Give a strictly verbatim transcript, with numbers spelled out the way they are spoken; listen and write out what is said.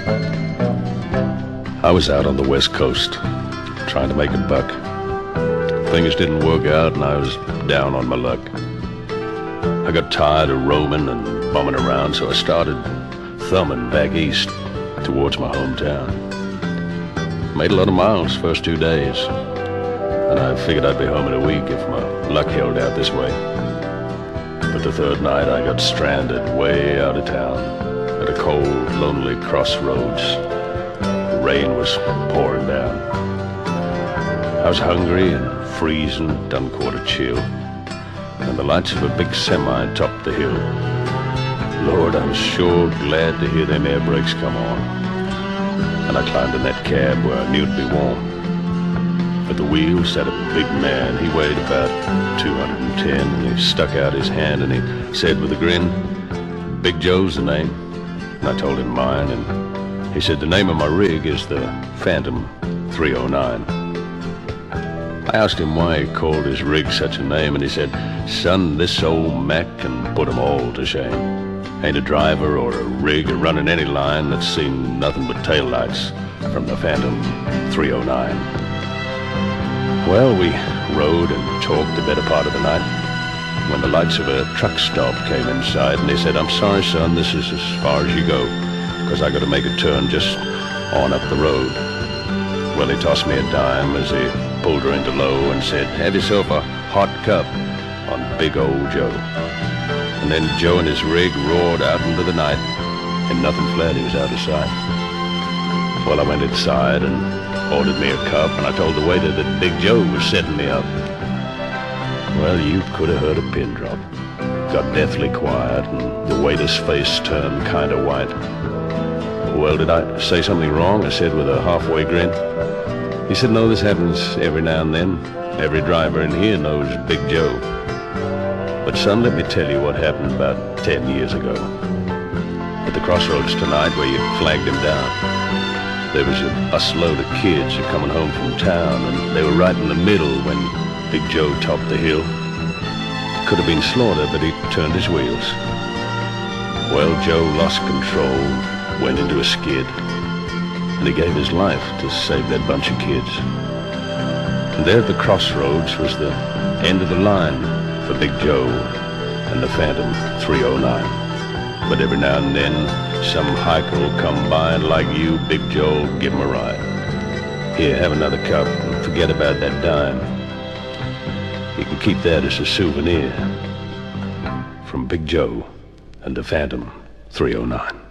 I was out on the West Coast, trying to make a buck. Things didn't work out and I was down on my luck. I got tired of roaming and bumming around, so I started thumbing back east towards my hometown. Made a lot of miles first two days, and I figured I'd be home in a week if my luck held out this way. But the third night I got stranded way out of town at a cold, lonely crossroads. The rain was pouring down. I was hungry and freezing, done caught a chill, and the lights of a big semi topped the hill. Lord, I was sure glad to hear them air brakes come on, and I climbed in that cab where I knew it'd be warm. At the wheel sat a big man. He weighed about two hundred ten, and he stuck out his hand and he said with a grin, "Big Joe's the name." And I told him mine, and he said the name of my rig is the Phantom three oh nine. I asked him why he called his rig such a name, and he said, "Son, this old Mac can put 'em all to shame. Ain't a driver or a rig a running any line that's seen nothing but taillights from the Phantom three oh nine. Well, we rode and talked the better part of the night when the lights of a truck stop came in sight, and he said, "I'm sorry, son, this is as far as you go, because I got to make a turn just on up the road." Well, he tossed me a dime as he pulled her into low and said, "Have yourself a hot cup on Big Old Joe." And then Joe and his rig roared out into the night, and nothing fled, he was out of sight. Well, I went inside and ordered me a cup, and I told the waiter that Big Joe was setting me up. Well, you could have heard a pin drop. Got deathly quiet, and the waiter's face turned kind of white. "Well, did I say something wrong?" I said with a halfway grin. He said, "No, this happens every now and then. Every driver in here knows Big Joe. But son, let me tell you what happened about ten years ago. At the crossroads tonight where you flagged him down, there was a busload of kids who coming home from town, and they were right in the middle when Big Joe topped the hill. Could have been Slaughter, but he turned his wheels. Well, Joe lost control, went into a skid, and he gave his life to save that bunch of kids. And there at the crossroads was the end of the line for Big Joe and the Phantom three oh nine. But every now and then, some hiker will come by, and like you, Big Joe, give him a ride. Here, have another cup, and forget about that dime. You can keep that as a souvenir from Big Joe and the Phantom three oh nine.